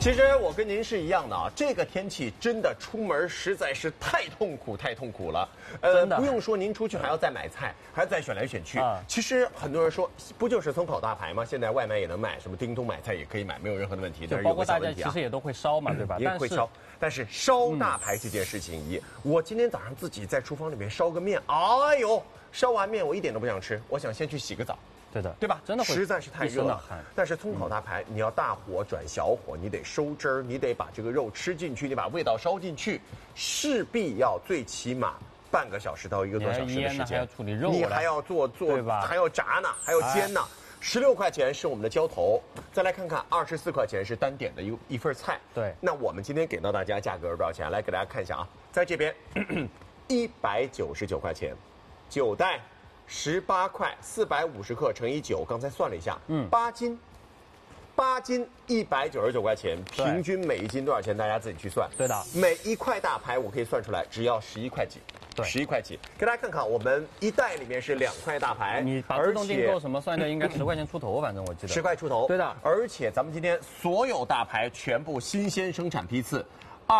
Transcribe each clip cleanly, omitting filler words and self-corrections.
其实我跟您是一样的啊，这个天气真的出门实在是太痛苦了。不用说您出去还要再买菜，还要再选来选去。其实很多人说，不就是葱烤大排吗？现在外卖也能买，什么叮咚买菜也可以买，没有任何的问题。但是包括大家其实也都会烧嘛，对吧？ 也会烧，但是烧大排这件事情我今天早上自己在厨房里面烧个面，哎呦，烧完面我一点都不想吃，我想先去洗个澡。 对的， 对吧？ 真的实在是太热了。但是葱烤大排，你要大火转小火，你得收汁儿，你得把这个肉吃进去，你把味道烧进去，势必要最起码半个小时到1个多小时的时间。 还要处理肉， 你还要做，对吧？还要炸呢，还要煎呢。16块钱是我们的浇头，再来看看24块钱是单点的一份菜。 对， 那我们今天给到大家价格是多少钱？来给大家看一下啊，在这边199块钱，9袋。18块，450克乘以9，刚才算了一下，8斤199块钱，平均每一斤多少钱？大家自己去算。 对的， 每一块大排我可以算出来，只要11块几。对，11块几。给大家看看，我们一袋里面是2块大排， 你把自动订购什么算掉，应该10块钱出头，反正我记得。 10块出头。 对的， 而且咱们今天所有大排全部新鲜生产批次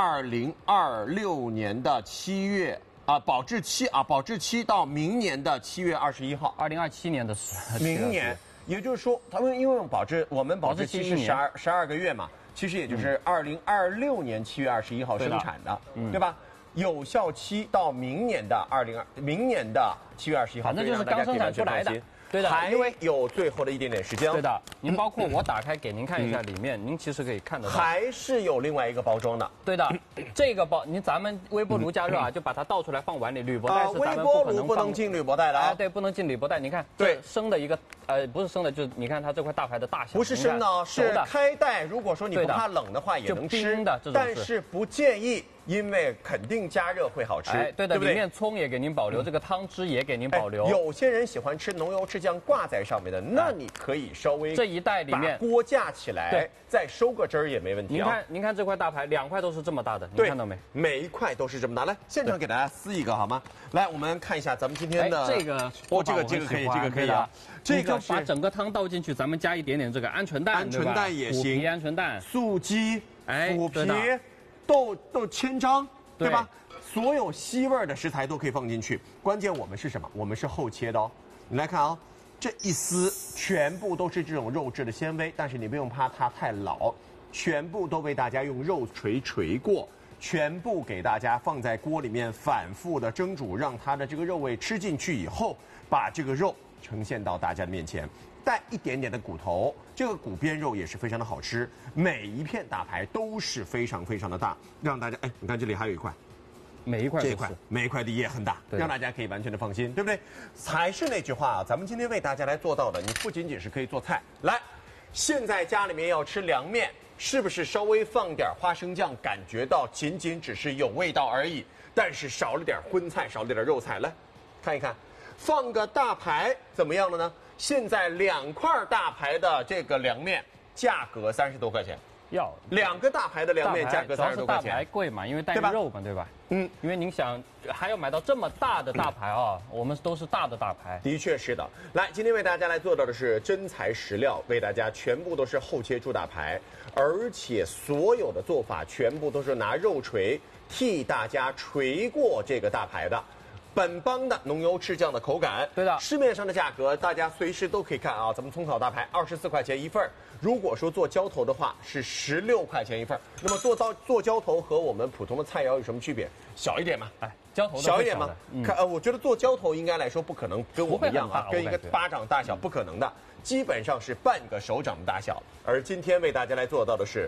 ，2026年的7月。保质期到明年的7月21号 ，2027年的明年，也就是说，他们因为我们保质期是12个月嘛，其实也就是2026年7月21号生产的，对吧？有效期到明年的7月21号， 反正就是刚生产出来的。对的， 因为有最后的一点点时间。 对的，您包括我打开给您看一下里面，您其实可以看得到， 还是有另外一个包装的。 对的，这个咱们微波炉加热啊，就把它倒出来放碗里，铝箔袋是咱们不可能不能进铝箔袋的啊。 对，不能进铝箔袋。你看， 对， 生的一个不是生的，就是你看它这块大排的大小， 不是生的，是开袋。如果说你不怕冷的话，也能吃的， 但是不建议。因为肯定加热会好吃， 对的，里面葱也给您保留，这个汤汁也给您保留。 有些人喜欢吃浓油赤酱挂在上面的，那你可以稍微这一袋里面把锅架起来，再收个汁儿也没问题。 您看这块大排，2块都是这么大的，您看到没？ 每一块都是这么大。来，现场给大家撕一个好吗？来，我们看一下咱们今天的这个， 这个可以啊。 这个把整个汤倒进去，咱们加一点点这个鹌鹑蛋， 鹌鹑蛋也行， 虎皮鹌鹑蛋、 素鸡、虎皮、豆千张。对吧？所有吸味的食材都可以放进去。关键我们是什么？我们是厚切的哦。你来看啊，这一丝全部都是这种肉质的纤维，但是你不用怕它太老，全部都为大家用肉锤过，全部给大家放在锅里面反复的蒸煮，让它的这个肉味吃进去以后，把这个肉呈现到大家的面前。带一点点的骨头，这个骨边肉也是非常的好吃。每一片大排都是非常的大，让大家你看这里还有一块， 每一块的也很大，让大家可以完全的放心，对不对？还是那句话啊，咱们今天为大家来做到的，你不仅仅是可以做菜，来，现在家里面要吃凉面，是不是稍微放点花生酱，感觉到仅只是有味道而已，但是少了点荤菜，少了点肉菜，来看一看，放个大排怎么样了呢？现在2块大排的这个凉面价格30多块钱， 要 2个大排的凉面价格30多块钱， 大排贵嘛，因为带肉嘛，对吧？因为您想还要买到这么大的大排啊，我们都是大的大排， 的确是的。来，今天为大家来做到的是真材实料，为大家全部都是厚切猪大排，而且所有的做法全部都是拿肉锤替大家锤过这个大排的。本帮的浓油赤酱的口感， 对的， 市面上的价格大家随时都可以看啊。咱们葱烤大排24块钱一份，如果说做浇头的话是16块钱一份。那么做浇头和我们普通的菜肴有什么区别？小一点嘛， 浇头小一点嘛。我觉得做浇头应该来说不可能跟我们一样啊，跟一个巴掌大小不可能的，基本上是半个手掌的大小。而今天为大家来做到的是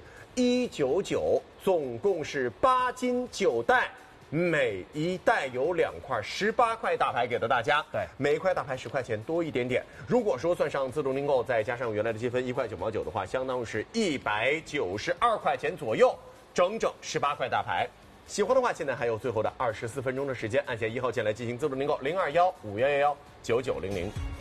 199，总共是8斤9袋。每一袋有2块18块大排给到大家， 对， 每一块大排10块钱多一点点。如果说算上自动订购，再加上原来的积分1块9毛9的话，相当于是192块钱左右，整18块大排。喜欢的话，现在还有最后的24分钟的时间，按下1号键来进行自动订购，02151119900。